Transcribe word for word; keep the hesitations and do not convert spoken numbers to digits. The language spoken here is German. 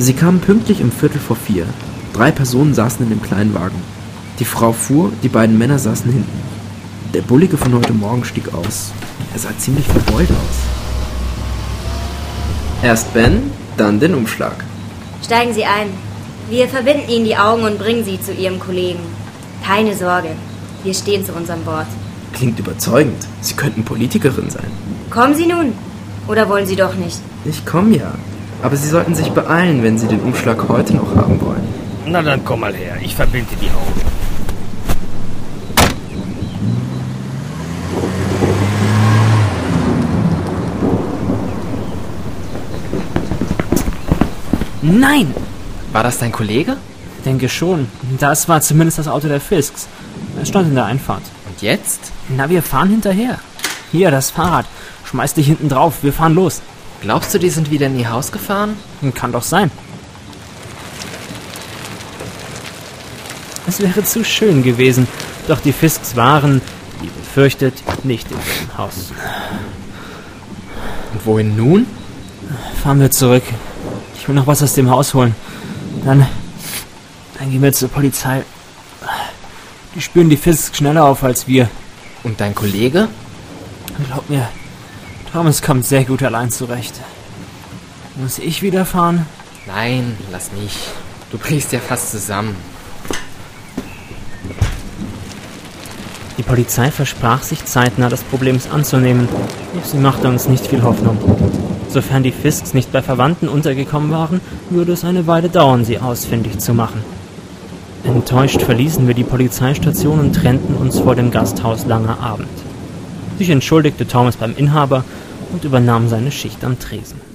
Sie kamen pünktlich um Viertel vor vier. Drei Personen saßen in dem kleinen Wagen. Die Frau fuhr, die beiden Männer saßen hinten. Der Bullige von heute Morgen stieg aus. Er sah ziemlich verbeult aus. Erst Ben, dann den Umschlag. Steigen Sie ein. Wir verbinden Ihnen die Augen und bringen Sie zu Ihrem Kollegen. Keine Sorge, wir stehen zu unserem Wort. Klingt überzeugend. Sie könnten Politikerin sein. Kommen Sie nun. Oder wollen Sie doch nicht? Ich komme ja. Aber Sie sollten sich beeilen, wenn Sie den Umschlag heute noch haben wollen. Na dann komm mal her, ich verbinde die Augen. Nein! War das dein Kollege? Denke schon. Das war zumindest das Auto der Fisks. Es stand in der Einfahrt. Und jetzt? Na, wir fahren hinterher. Hier, das Fahrrad. Schmeiß dich hinten drauf, wir fahren los. Glaubst du, die sind wieder in ihr Haus gefahren? Kann doch sein. Es wäre zu schön gewesen, doch die Fisks waren, wie befürchtet, nicht in ihrem Haus. Und wohin nun? Fahren wir zurück. Ich will noch was aus dem Haus holen. Dann, dann gehen wir zur Polizei. Die spüren die Fisks schneller auf als wir. Und dein Kollege? Glaub mir, Thomas kommt sehr gut allein zurecht. Muss ich wieder fahren? Nein, lass mich. Du brichst ja fast zusammen. Die Polizei versprach sich zeitnah, das Problems anzunehmen, doch sie machte uns nicht viel Hoffnung. Sofern die Fisks nicht bei Verwandten untergekommen waren, würde es eine Weile dauern, sie ausfindig zu machen. Enttäuscht verließen wir die Polizeistation und trennten uns vor dem Gasthaus Langer Abend. Sich entschuldigte Thomas beim Inhaber und übernahm seine Schicht am Tresen.